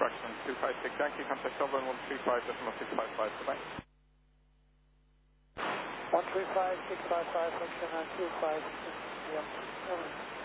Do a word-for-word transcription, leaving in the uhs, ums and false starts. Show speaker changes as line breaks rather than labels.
Fraction two five six Yankee, contact over one three five decimal six five five, goodbye.
one three five six five five, function nine two five, yeah, over.